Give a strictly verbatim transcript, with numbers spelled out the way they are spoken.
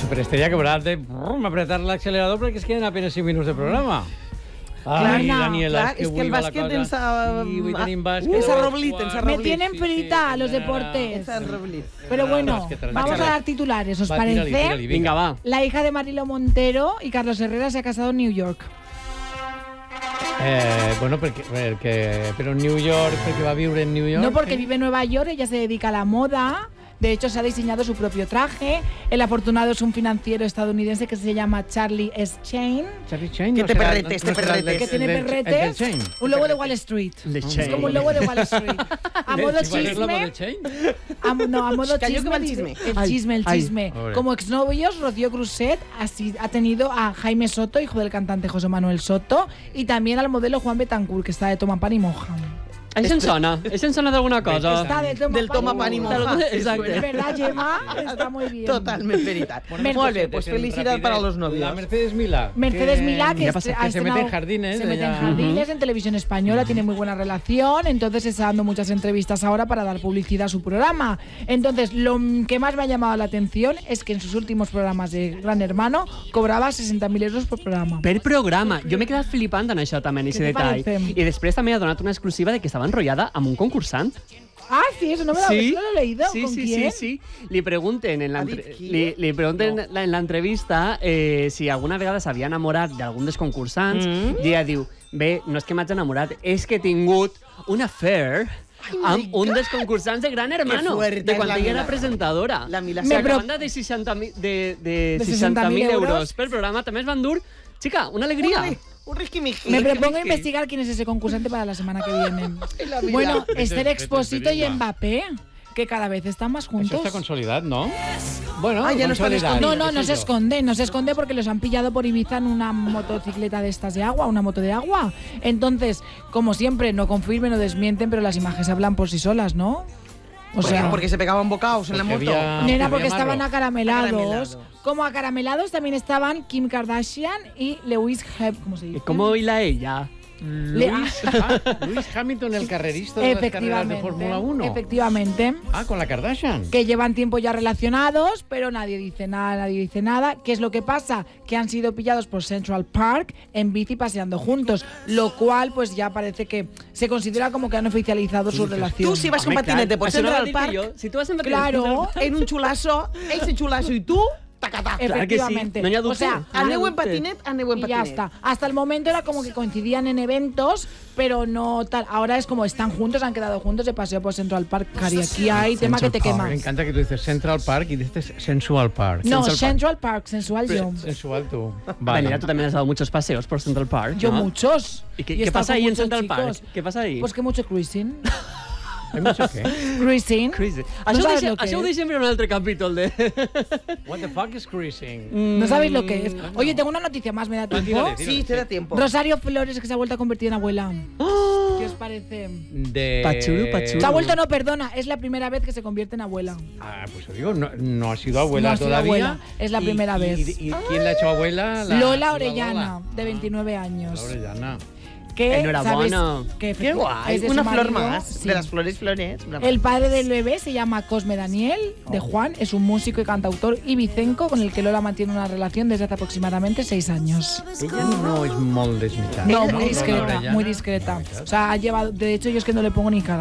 Pero estaría que habrá de apretar el acelerador porque es que quedan apenas cinc minuts de programa. Ai, Clar, Daniela, clar, és que és que el avui va la bàsquet cosa... ens ha... Sí, avui tenim bàsquet. Ens ha a les roblit, ens ha quatre. roblit. Me tienen frita los deportes. Ens han roblit. Pero bueno, Básquet, básquet. vamos a dar titulares, ¿os Va, tírali, parece? tírali, Vinga, va. La hija de Marilo Montero y Carlos Herrera se ha casado en New York. Eh, bueno, perquè, perquè, però en New York, perquè va viure en New York... No porque eh? vive en Nueva York, ella se dedica a la moda. De hecho, se ha diseñado su propio traje. El afortunado es un financiero estadounidense que se llama Charlie S. Chain. Charlie Chain, Que no te serà- perretes, no te serà el perretes. del- Que tiene el del- el del perretes. Chain. Un logo de Wall Street. The Es Chain. como un logo de Wall Street. A modo ¿Cuál es la voz chisme. del Chain? A, no, a modo Calla que chisme. va el El chisme. El Ay, chisme, el ay. chisme. Pobre. Como exnovios, Rocío Cruzet así, ha tenido a Jaime Soto, hijo del cantante José Manuel Soto, y también al modelo Juan Betancourt, que está de toma pan y moja. Això em sona, això em sona d'alguna cosa. Está de toma Del toma pan y moja. moja. Exacte. Es verdad, Gemma, está muy bien. Totalment veritat. Mer- Molt bé, pues felicidad para los La novios. Mercedes Milá. Mercedes Milá, que, Ya es- pasa, ha que se estrenado- mete en jardines. se mete en ella- jardines en televisión española, tiene muy buena relación, entonces está dando muchas entrevistas ahora para dar publicidad a su programa. Entonces, lo que más me ha llamado la atención es que en sus últimos programas de Gran Hermano cobraba sesenta mil euros por programa. Per programa. Jo m'he quedat flipant en això també, en aquest Què te detall. parece? I després també ha donat una exclusiva de que estava enrotllada amb un concursant. Ah, sí, eso no me lo, eso no lo he leído. Sí, ¿Con sí, quién? sí, sí. Li pregunten en la Ha entre- dit qui? li, li pregunten en la- en l'entrevista eh, si alguna vegada s'havia enamorat d'algun dels concursants Mm. i ella diu, bé, no és que m'haig enamorat, és que he tingut un affair amb un dels concursants de Gran Hermano, fuerte de és quan la ella era Mila. presentadora. La Mila O sigui, Me a pro- banda de seixanta mil de, de De seixanta mil seixanta mil euros euros per programa, també es van dur, xica, una alegria. Un risquimiji. Me propongo investigar quién es ese concursante para la semana que viene. La Mila. Bueno, Vete, Esther vete, Expósito y vete, Mbappé, que cada vez están más Això juntos. està consolidat, no? Bueno, Ah, ya no están consolidat. No, escondidos. no, qué no sé se yo. esconde, no se esconde porque los han pillado por Ibiza en una motocicleta de estas de agua, una moto de agua. Entonces, como siempre, no confirmen o desmienten, pero las imágenes hablan por sí solas, ¿no? O Porque- sea, porque se pegaban bocaos en la Porque moto. había- nena, había porque estaban marro. acaramelados. Acaramelados. Como acaramelados también estaban Kim Kardashian y Lewis Hep, ¿cómo se dice? Com baila ella? Le- Luis, ah, Luis Hamilton, el carrerista de las carreras de Efectivamente, Fórmula uno. efectivamente. Ah, con la Kardashian. Que llevan tiempo ya relacionados, pero nadie dice nada, nadie dice nada. ¿Qué es lo que pasa? Que han sido pillados por Central Park en bici paseando juntos, lo cual pues ya parece que se considera como que han oficializado su relación. Tú si vas con Home, patinete clar, por això no Central ho dic Park, jo. Si tu vas en patinete Claro, en un chulazo, ese chulazo y tú, tacatá. Clar que sí, efectivamente. no hi ha o dubte. sea, Aneu en patinet, aneu en y ya patinet. está. Hasta el momento era como que coincidían en eventos, pero no tal. Ahora es como están juntos, han quedado juntos de paseo por Central Park. Cari, aquí hay tema que te Me quemas. encanta que tú dices Central Park y dices Sensual Park. No, Central Park. Central Park, sensual yo. Sensual tú. Daniela, tú también has dado muchos paseos por Central Park, Yo ¿no? muchos. ¿Y qué, he qué estado pasa con ahí en muchos Central chicos. Park? ¿Qué pasa ahí? Pues que mucho cruising. ¿Hay mucho qué? Cruising. Crazy. ¿No Això, ho sabes deixem, lo que això ho es? deixem per un altre capítol de... What the fuck is cruising? No sabéis lo que es. Oye, tengo una noticia más, ¿me da tiempo? tírale, tírale. Sí, te da tiempo. Rosario Flores, que se ha vuelto a convertir en abuela. ¿Qué os parece? De... Pachuru, pachuru. Se ha vuelto, no, perdona, es la primera vez que se convierte en abuela. Ah, pues os digo, no, no ha sido abuela No ha sido todavía. abuela, es la Y- primera y- vez. ¿Y, y quién la ha hecho abuela? La- Lola la Orellana, Lola. de veintinueve años. La Orellana. Que, Enhorabuena. ¿sabes? Que Qué guay. es de Una su flor marido, más. sí. De las flores, flores. Una El padre del bebé se llama Cosme Daniel, de Juan, es un músico y cantautor ibicenco con el que Lola mantiene una relación desde hace aproximadamente seis años. Ella no es molt desmitada. No, Lola muy discreta, Orellana. muy discreta. O sea, ha llevado, de hecho yo es que no le pongo ni cara.